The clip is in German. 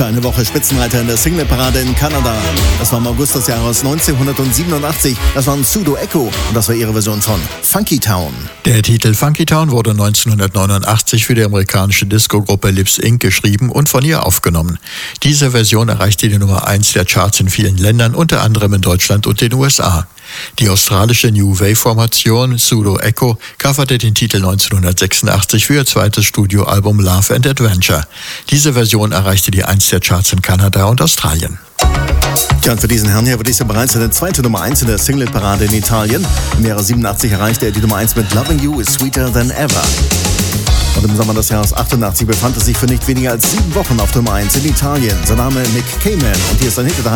Für eine Woche Spitzenreiter in der Singleparade in Kanada. Das war im August des Jahres 1987. Das waren Pseudo Echo und das war ihre Version von Funky Town. Der Titel Funky Town wurde 1989 für die amerikanische Disco-Gruppe Lips Inc. geschrieben und von ihr aufgenommen. Diese Version erreichte die Nummer 1 der Charts in vielen Ländern, unter anderem in Deutschland und den USA. Die australische New Wave-Formation Pseudo Echo coverte den Titel 1986 für ihr zweites Studioalbum Love and Adventure. Diese Version erreichte die 1 der Charts in Kanada und Australien. Ja, und für diesen Herrn hier war dies ja bereits eine zweite Nummer 1 in der Singleparade in Italien. Im Jahre 87 erreichte er die Nummer 1 mit Loving You is Sweeter Than Ever. Und im Sommer des Jahres 88 befand er sich für nicht weniger als 7 Wochen auf Nummer 1 in Italien. Sein Name Nick Cayman und hier ist ein Hit.